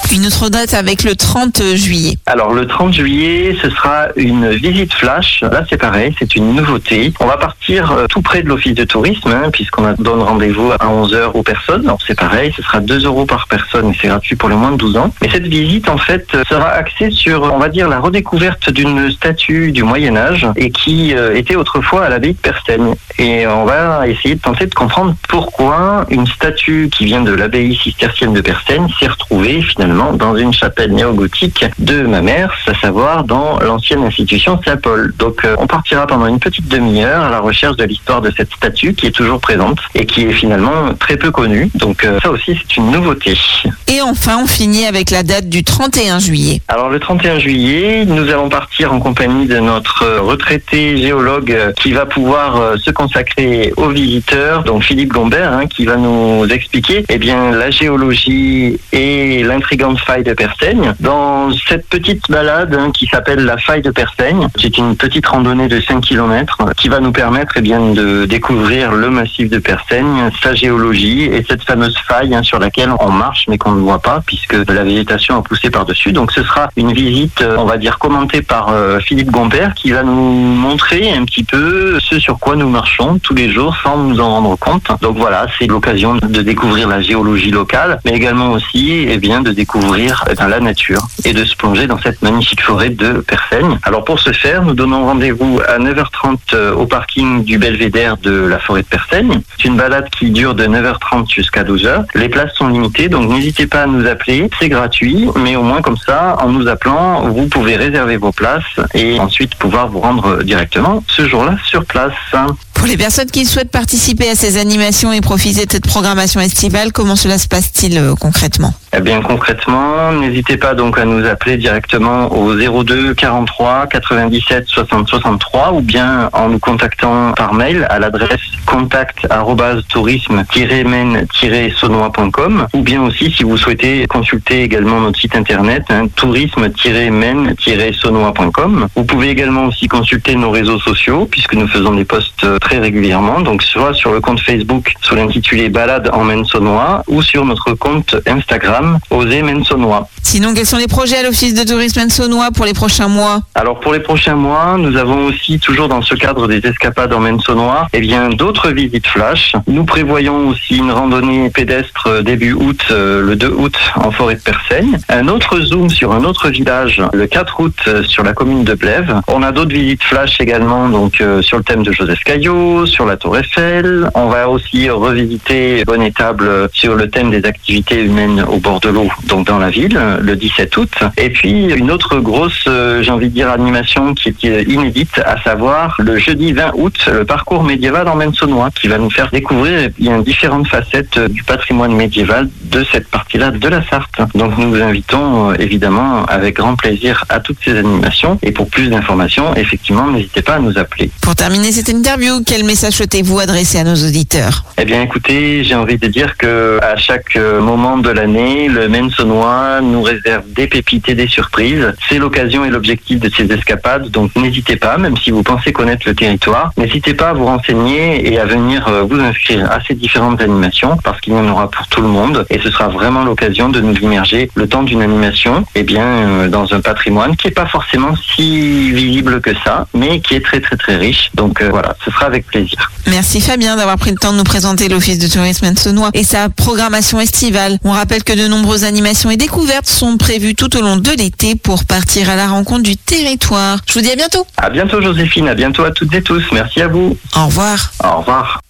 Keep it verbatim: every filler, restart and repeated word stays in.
Une autre date avec le trente juillet. Alors le trente juillet, ce sera une visite flash. Là c'est pareil, c'est une nouveauté. On va partir euh, tout près de l'office de tourisme, hein, puisqu'on a donne rendez-vous à onze heures aux personnes. Alors c'est pareil, ce sera deux euros par personne et c'est gratuit pour les moins de douze ans. Mais cette visite en fait sera axée sur, on va dire, la redécouverte d'une statue du Moyen-Âge et qui euh, était autrefois à l'abbaye de Persteigne. Et on va essayer de tenter de comprendre pourquoi une statue qui vient de l'abbaye cistercienne de Persteigne s'est retrouvée finalement dans une chapelle néo-gothique de Mamers, à savoir dans l'ancienne institution Saint-Paul. Donc euh, on partira pendant une petite demi-heure à la recherche de l'histoire de cette statue qui est toujours présente et qui est finalement très peu connue. Donc euh, ça aussi c'est une nouveauté. Et enfin on finit avec la date du trente et un juillet. Alors le trente et un juillet, nous allons partir en compagnie de notre retraité géologue qui va pouvoir se consacrer aux visiteurs, donc Philippe Gombert, hein, qui va nous expliquer eh bien, la géologie et l'intrigante faille de Persteigne. Dans cette petite balade hein, qui s'appelle la faille de Persteigne, c'est une petite randonnée de cinq kilomètres qui va nous permettre eh bien, de découvrir le massif de Persteigne, sa géologie et cette fameuse faille hein, sur laquelle on marche mais qu'on ne voit pas puisque la végétation a poussé par-dessus. Donc ce sera une visite, on va dire, commentée par euh, Philippe Gombert qui va nous montrer un petit peu ce sur quoi nous marchons tous les jours sans nous en rendre compte. Donc voilà, c'est l'occasion de découvrir la géologie locale, mais également aussi eh bien, de découvrir eh, la nature et de se plonger dans cette magnifique forêt de Persteigne. Alors pour ce faire, nous donnons rendez-vous à neuf heures trente au parking du belvédère de la forêt de Persteigne. C'est une balade qui dure de neuf heures trente jusqu'à douze heures. Les places sont limitées, donc n'hésitez pas à nous appeler. C'est gratuit, mais au moins comme ça, en nous appelant, vous pouvez réserver vos places et ensuite pouvoir vous rendre directement ce jour-là sur place. Pour les personnes qui souhaitent participer à ces animations et profiter de cette programmation estivale, comment cela se passe-t-il euh, concrètement ? Eh bien concrètement, n'hésitez pas donc à nous appeler directement au zéro deux quarante-trois quatre-vingt-dix-sept soixante soixante-trois ou bien en nous contactant par mail à l'adresse contact arobase tourisme tiret men tiret saunois point com ou bien aussi si vous souhaitez consulter également notre site internet hein, tourisme tiret men tiret saunois point com. Vous pouvez également aussi consulter nos réseaux sociaux puisque nous faisons des posts très régulièrement, donc soit sur le compte Facebook sous l'intitulé Balade en Maine Saunois ou sur notre compte Instagram Oser Maine Saunois. Sinon, quels sont les projets à l'Office de tourisme Maine Saunois pour les prochains mois ? Alors pour les prochains mois, nous avons aussi toujours dans ce cadre des escapades en Maine Saunois, eh bien d'autres visites flash. Nous prévoyons aussi une randonnée pédestre début août, euh, le deux août en forêt de Persteigne. Un autre zoom sur un autre village le quatre août euh, sur la commune de Blèves. On a d'autres visites flash également donc euh, sur le thème de Joseph Caillot, sur la Tour Eiffel. On va aussi revisiter Bonne-Étable sur le thème des activités humaines au bord de l'eau, donc dans la ville, le dix-sept août. Et puis une autre grosse, euh, j'ai envie de dire, animation qui est inédite, à savoir le jeudi vingt août, le parcours médiéval en Maine Saunois, qui va nous faire découvrir eh bien, différentes facettes du patrimoine médiéval de cette partie-là de la Sarthe. Donc nous vous invitons euh, évidemment avec grand plaisir à toutes ces animations. Et pour plus d'informations, effectivement, n'hésitez pas à nous appeler. Pour terminer cette interview, quel message souhaitez-vous adresser à nos auditeurs ? Eh bien écoutez, j'ai envie de dire que à chaque moment de l'année, le Maine Saunois nous réserve des pépites et des surprises. C'est l'occasion et l'objectif de ces escapades, donc n'hésitez pas, même si vous pensez connaître le territoire, n'hésitez pas à vous renseigner et à venir vous inscrire à ces différentes animations parce qu'il y en aura pour tout le monde et ce sera vraiment l'occasion de nous immerger le temps d'une animation eh bien, dans un patrimoine qui n'est pas forcément si visible que ça, mais qui est très très très riche. Donc euh, voilà, ce sera avec plaisir. Merci Fabien d'avoir pris le temps de nous présenter l'Office de tourisme Maine Saunois et sa programmation estivale. On rappelle que de nombreuses animations et découvertes sont prévues tout au long de l'été pour partir à la rencontre du territoire. Je vous dis à bientôt. À bientôt Joséphine, à bientôt à toutes et tous. Merci à vous. Au revoir. Au revoir.